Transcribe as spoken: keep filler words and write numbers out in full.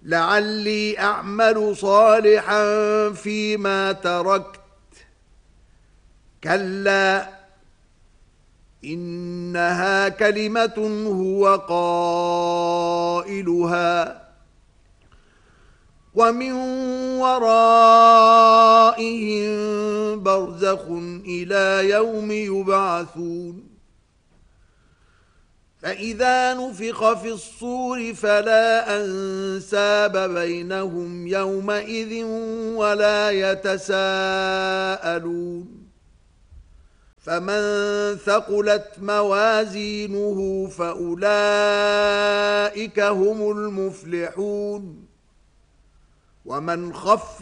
لعلي أعمل صالحا فيما تركت كلا إنها كلمة هو قائلها ومن ورائهم برزخ إلى يوم يبعثون فإذا نفخ في الصور فلا أنساب بينهم يومئذ ولا يتساءلون فمن ثقلت موازينه فأولئك هم المفلحون ومن خف